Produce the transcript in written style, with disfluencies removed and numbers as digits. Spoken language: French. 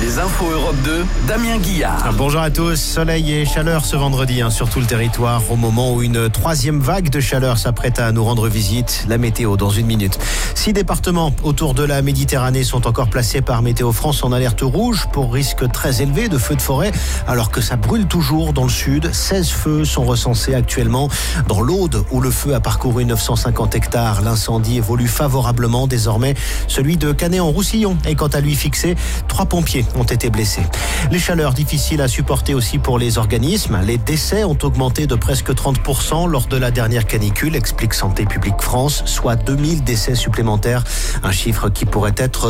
Les infos Europe 2, Damien Guillard. Bonjour à tous, soleil et chaleur ce vendredi sur tout le territoire, au moment où une troisième vague de chaleur s'apprête à nous rendre visite. La météo dans une minute. 6 départements autour de la Méditerranée sont encore placés par Météo France en alerte rouge pour risque très élevé de feux de forêt, alors que ça brûle toujours dans le sud. 16 feux sont recensés actuellement dans l'Aude, où le feu a parcouru 950 hectares. L'incendie évolue favorablement désormais. Celui de Canet-en-Roussillon est quant à lui fixé. 3 pompiers ont été blessés. Les chaleurs difficiles à supporter aussi pour les organismes. Les décès ont augmenté de presque 30% lors de la dernière canicule, explique Santé publique France, soit 2000 décès supplémentaires. Un chiffre qui pourrait être